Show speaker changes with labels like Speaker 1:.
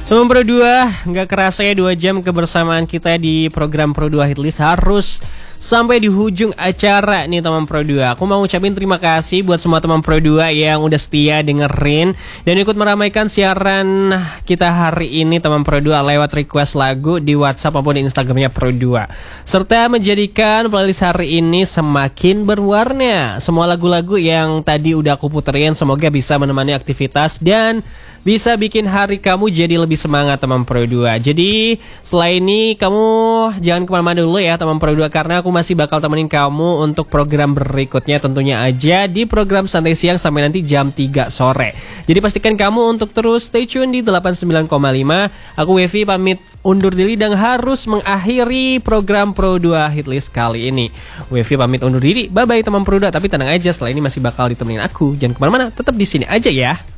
Speaker 1: Teman Pro 2, nggak kerasa ya 2 jam kebersamaan kita di program Pro 2 Hitlist harus sampai di ujung acara nih teman Pro 2. Aku mau ucapin terima kasih buat semua teman Pro 2 yang udah setia dengerin dan ikut meramaikan siaran kita hari ini teman Pro 2 lewat request lagu di WhatsApp maupun di Instagramnya Pro 2. Serta menjadikan playlist hari ini semakin berwarna. Semua lagu-lagu yang tadi udah aku puterin semoga bisa menemani aktivitas dan bisa bikin hari kamu jadi lebih semangat teman Pro 2. Jadi setelah ini kamu jangan kemana-mana dulu ya teman Pro 2, karena aku masih bakal temenin kamu untuk program berikutnya tentunya aja di program Santai Siang sampai nanti jam 3 sore. Jadi pastikan kamu untuk terus stay tune di 89,5. Aku Wevi pamit undur diri dan harus mengakhiri program Pro 2 Hitlist kali ini. Wevi pamit undur diri. Bye bye teman Pro 2, tapi tenang aja setelah ini masih bakal ditemenin aku. Jangan kemana-mana, tetap di sini aja ya.